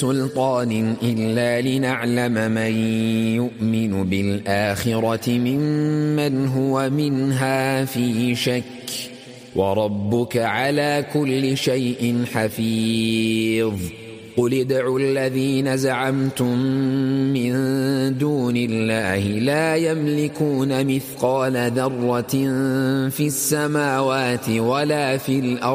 سلطان إلا لنعلم من يؤمن بالآخرة ممن هو منها في شك وربك على كل شيء حفيظ قل ادعوا الذين زعمتم من دون الله لا يملكون مثقال ذرة في السماوات ولا في الأرض